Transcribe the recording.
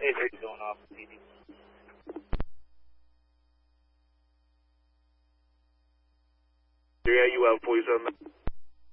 830 going off PD. Yeah, you have 47.